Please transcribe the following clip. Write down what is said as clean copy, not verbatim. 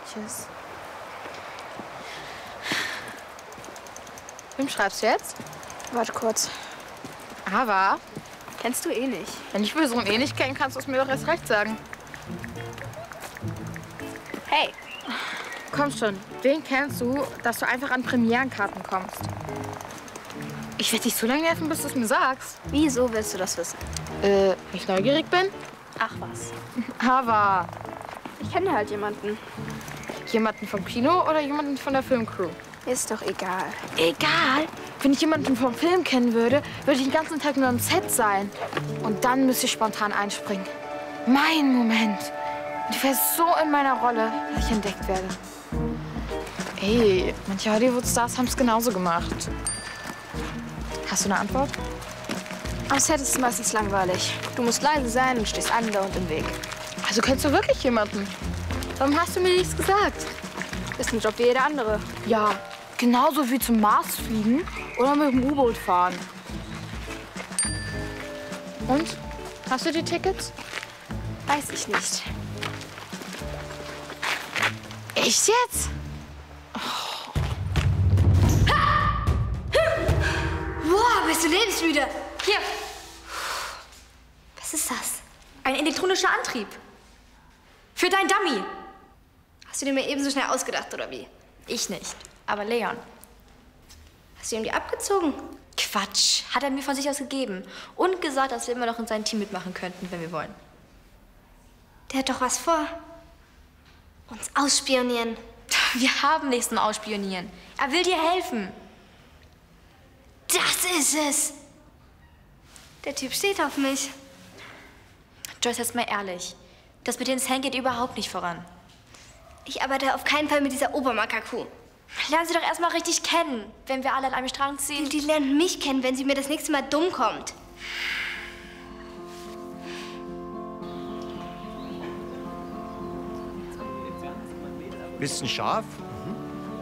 Tschüss. Wem schreibst du jetzt? Warte kurz. Ava, Kennst du eh nicht. wenn ich Person eh nicht kenne, kannst du es mir doch erst recht sagen. Hey. Komm schon, wen kennst du, dass du einfach an Premierenkarten kommst? Ich werde dich so lange nerven, bis du es mir sagst. Wieso willst du das wissen? Weil ich neugierig bin? Ach was. Ava, Ich kenne halt jemanden. jemanden vom Kino oder jemanden von der Filmcrew? Ist doch egal. Egal. Wenn ich jemanden vom Film kennen würde, würde ich den ganzen Tag nur am Set sein. Und dann müsste ich spontan einspringen. Mein Moment. Und ich wäre so in meiner Rolle, dass ich entdeckt werde. Ey, manche Hollywood-Stars haben es genauso gemacht. Hast du eine Antwort? Am Set ist es meistens langweilig. Du musst leise sein und stehst andauernd im Weg. Also kennst du wirklich jemanden? Warum hast du mir nichts gesagt? Ist ein Job wie jeder andere. Ja, genauso wie zum Mars fliegen oder mit dem U-Boot fahren. Und? Hast du die Tickets? Weiß ich nicht. Echt jetzt? Boah, bist du lebensmüde. Hier, Was ist das? ein elektronischer Antrieb. Für dein Dummy. Hast du dir mir ebenso schnell ausgedacht, oder wie? Ich nicht, aber Leon. Hast du ihm die abgezogen? Quatsch, hat er mir von sich aus gegeben. Und gesagt, dass wir immer noch in seinem Team mitmachen könnten, wenn wir wollen. Der hat doch was vor. Uns ausspionieren. Wir haben nichts zum Ausspionieren. Er will dir helfen. Das ist es. Der Typ steht auf mich. Joyce, jetzt mal ehrlich. Das mit den Zellen geht überhaupt nicht voran. Ich arbeite auf keinen Fall mit dieser Obermakaku. Lernen sie doch erstmal richtig kennen, wenn wir alle an einem Strang ziehen. Die lernt mich kennen, wenn sie mir das nächste Mal dumm kommt. Bisschen scharf?